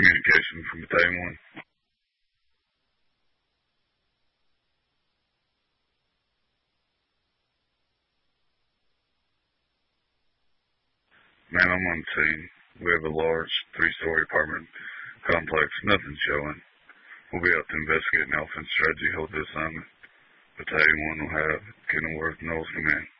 Communication from Battalion 1. Man, I'm on scene. We have a large 3-story apartment complex. Nothing's showing. We'll be out to investigate an elephant strategy. Hold this assignment. Battalion 1 will have Kenilworth Knowles command.